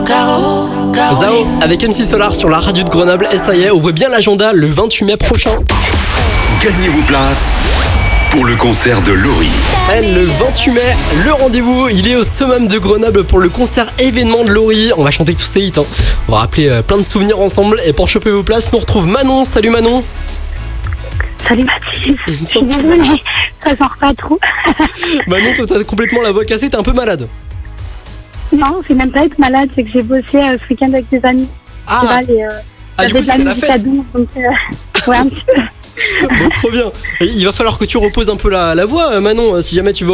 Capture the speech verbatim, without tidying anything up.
Zao avec M C Solar sur la radio de Grenoble. Et ça y est, ouvrez bien l'agenda le vingt-huit mai prochain. Gagnez vos places pour le concert de Laurie. Le vingt-huit mai, le rendez-vous, il est au Summum de Grenoble pour le concert événement de Laurie. On va chanter tous ses hits, hein. On va rappeler euh, plein de souvenirs ensemble. Et pour choper vos places, nous retrouve Manon. Salut Manon. Salut Mathilde, je suis désolée, ça sort pas trop. Manon, toi t'as complètement la voix cassée, t'es un peu malade. Non, c'est même pas être malade, c'est que j'ai bossé euh, ce week-end avec des amis. Ah, Tu vois, les, euh, ah du j'avais coup de la c'était la musique fête. à douze, donc euh, ouais, un petit peu. Bon, trop bien. Et il va falloir que tu reposes un peu la, la voix, Manon, si jamais tu veux